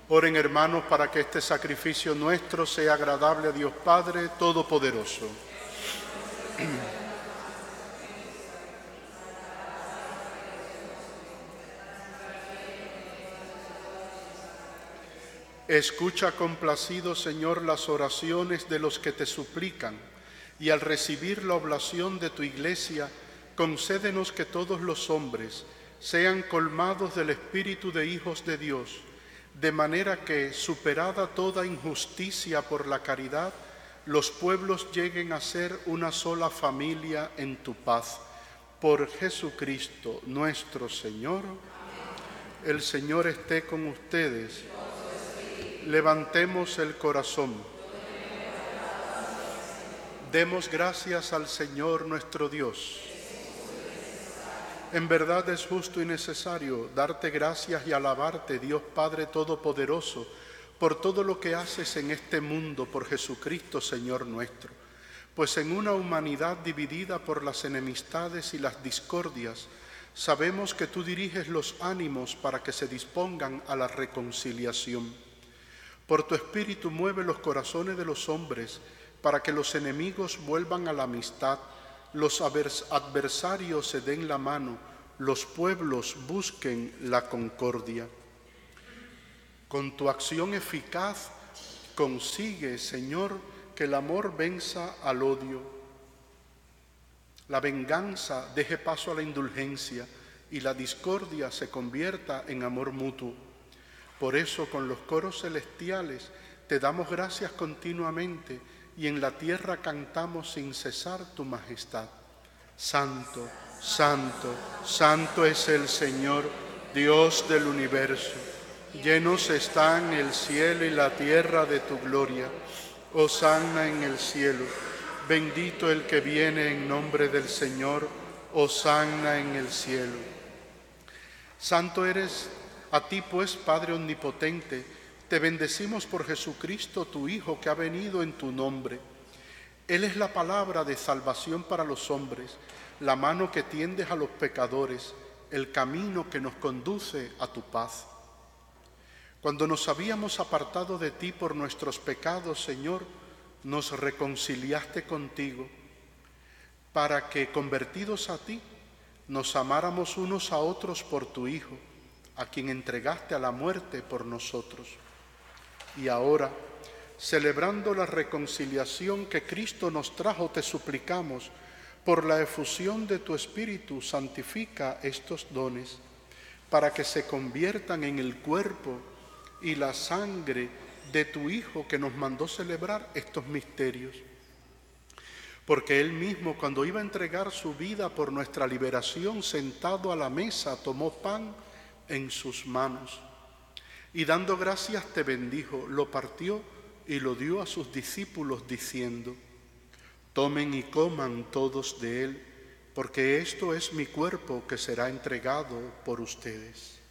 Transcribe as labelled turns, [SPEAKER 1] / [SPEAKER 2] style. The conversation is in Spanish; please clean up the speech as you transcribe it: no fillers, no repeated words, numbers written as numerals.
[SPEAKER 1] Oren, hermanos, para que este sacrificio nuestro sea agradable a Dios Padre Todopoderoso. Escucha complacido, Señor, las oraciones de los que te suplican, y al recibir la oblación de tu Iglesia, concédenos que todos los hombres sean colmados del espíritu de hijos de Dios, de manera que, superada toda injusticia por la caridad, los pueblos lleguen a ser una sola familia en tu paz. Por Jesucristo nuestro Señor. El Señor esté con ustedes. Levantemos el corazón. Demos gracias al Señor nuestro Dios. En verdad es justo y necesario darte gracias y alabarte, Dios Padre Todopoderoso, por todo lo que haces en este mundo por Jesucristo, Señor nuestro. Pues en una humanidad dividida por las enemistades y las discordias, sabemos que tú diriges los ánimos para que se dispongan a la reconciliación. Por tu Espíritu mueve los corazones de los hombres para que los enemigos vuelvan a la amistad, los adversarios se den la mano, los pueblos busquen la concordia. Con tu acción eficaz consigue, Señor, que el amor venza al odio, la venganza deje paso a la indulgencia y la discordia se convierta en amor mutuo. Por eso, con los coros celestiales, te damos gracias continuamente y en la tierra cantamos sin cesar tu majestad. Santo, santo, santo es el Señor, Dios del universo. Llenos están el cielo y la tierra de tu gloria. Hosanna en el cielo. Bendito el que viene en nombre del Señor. Hosanna en el cielo. Santo eres a ti, pues, Padre omnipotente. Te bendecimos por Jesucristo, tu Hijo, que ha venido en tu nombre. Él es la palabra de salvación para los hombres, la mano que tiendes a los pecadores, el camino que nos conduce a tu paz. Cuando nos habíamos apartado de ti por nuestros pecados, Señor, nos reconciliaste contigo, para que, convertidos a ti, nos amáramos unos a otros por tu Hijo, a quien entregaste a la muerte por nosotros. Y ahora, celebrando la reconciliación que Cristo nos trajo, te suplicamos, por la efusión de tu Espíritu, santifica estos dones, para que se conviertan en el cuerpo y la sangre de tu Hijo, que nos mandó celebrar estos misterios. Porque Él mismo, cuando iba a entregar su vida por nuestra liberación, sentado a la mesa, tomó pan en sus manos y dando gracias te bendijo, lo partió y lo dio a sus discípulos diciendo: tomen y coman todos de él, porque esto es mi cuerpo que será entregado por ustedes.